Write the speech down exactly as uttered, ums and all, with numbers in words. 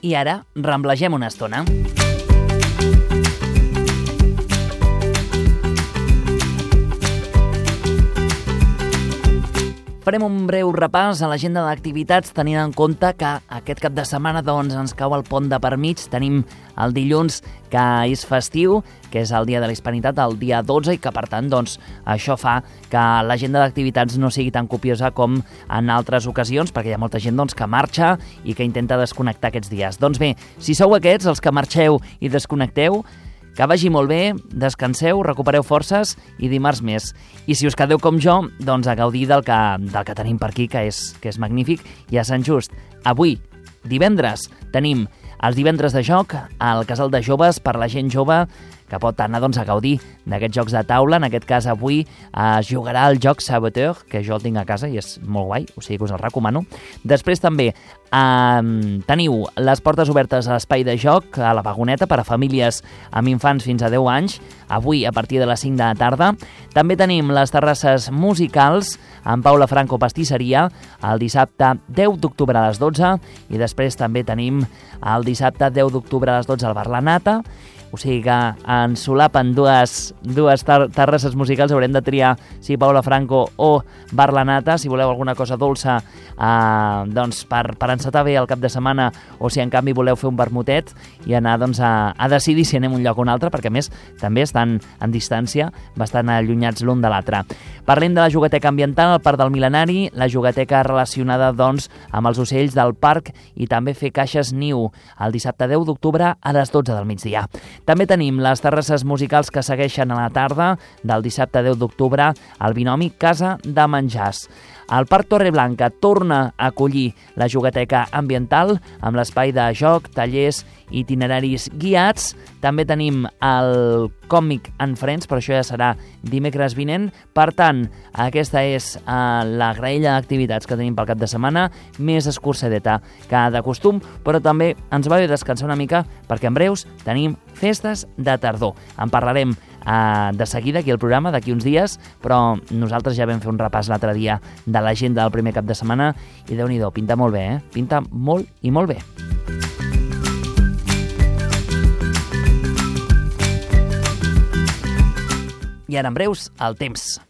i ara ramblegem una estona. Farem un breu repàs a l'agenda d'activitats tenint en compte que aquest cap de setmana doncs, ens cau el pont de per mig. Tenim el dilluns, que és festiu, que és el dia de la Hispanitat, el dia dotze, i que per tant doncs, això fa que l'agenda d'activitats no sigui tan copiosa com en altres ocasions, perquè hi ha molta gent doncs, que marxa i que intenta desconnectar aquests dies. Doncs bé, si sou aquests, els que marxeu i desconnecteu, que vagi molt bé, descanseu, recupereu forces i dimarts més. I si us quedeu com jo, doncs a gaudir del que, del que tenim per aquí, que és, que és magnífic. I a Sant Just, avui, divendres, tenim els divendres de joc al Casal de Joves per la gent jove que pot anar doncs, a gaudir d'aquests jocs de taula. En aquest cas, avui es jugarà el joc Saboteur, que jo el tinc a casa i és molt guai, o sigui que us el recomano. Després també eh, teniu les portes obertes a l'espai de joc a la Vagoneta per a famílies amb infants fins a deu anys, avui a partir de les cinc de la tarda. També tenim les terrasses musicals amb Paula Franco Pastisseria el dissabte deu d'octubre a les dotze, i després també tenim el dissabte deu d'octubre a les dotze al Bar La Nata. O sigui que ens solapen dues, dues tar terrasses musicals. Haurem de triar si Paula Franco o Bar La Nata, si voleu alguna cosa dolça eh, doncs per, per encetar bé el cap de setmana, o si en canvi voleu fer un vermutet i anar doncs, a, a decidir si anem un lloc o un altre, perquè a més també estan en distància bastant allunyats l'un de l'altre. Parlem de la jugateca ambiental al Parc del Mil·lenari, la jugateca relacionada doncs, amb els ocells del parc, i també fer caixes niu el dissabte deu d'octubre a les dotze del migdia. També tenim les terrasses musicals que segueixen a la tarda del dissabte deu d'octubre al binomi Casa de Menjars. El Parc Torreblanca torna a acollir la jugateca ambiental amb l'espai de joc, tallers i itineraris guiats. També tenim el Còmic and Friends, però això ja serà dimecres vinent. Per tant, aquesta és uh, la graella d'activitats que tenim pel cap de setmana, més escurçadeta que de costum, però també ens va bé descansar una mica perquè en breus tenim festes de tardor. En parlarem uh, de seguida aquí al programa, d'aquí uns dies, però nosaltres ja vam fer un repàs l'altre dia de l'agenda del primer cap de setmana i Déu-n'hi-do, pinta molt bé, eh? Pinta molt i molt bé. I ara en breus, el temps.